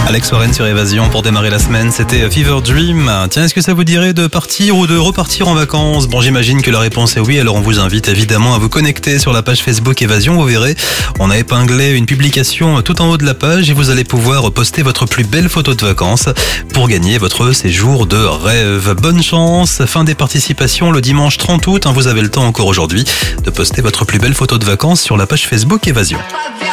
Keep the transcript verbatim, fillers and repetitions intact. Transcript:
Alex Warren sur Évasion pour démarrer la semaine, c'était Fever Dream. Tiens, est-ce que ça vous dirait de partir ou de repartir en vacances? Bon, j'imagine que la réponse est oui, alors on vous invite évidemment à vous connecter sur la page Facebook Évasion. Vous verrez, on a épinglé une publication tout en haut de la page et vous allez pouvoir poster votre plus belle photo de vacances pour gagner votre séjour de rêve. Bonne chance, fin des participations le dimanche trente août. Vous avez le temps encore aujourd'hui de poster votre plus belle photo de vacances sur la page Facebook Évasion.